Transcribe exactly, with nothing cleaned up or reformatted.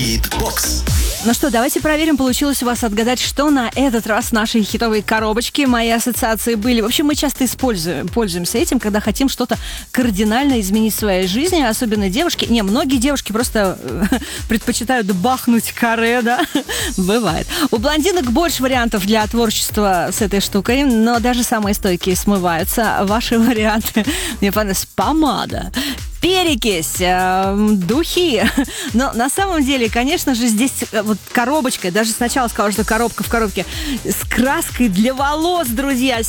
Хит-бокс. Ну что, давайте проверим, получилось у вас отгадать, что на этот раз в нашей хитовой коробочке. Мои ассоциации были. В общем, мы часто используем, пользуемся этим, когда хотим что-то кардинально изменить в своей жизни, особенно девушки. Не, многие девушки просто предпочитают бахнуть каре, да? Бывает. У блондинок больше вариантов для творчества с этой штукой, но даже самые стойкие смываются. Ваши варианты, мне понравилось, помада, перекись, э, духи. Но на самом деле, конечно же, здесь вот коробочка, даже сначала сказала, что коробка в коробке с краской для волос, друзья.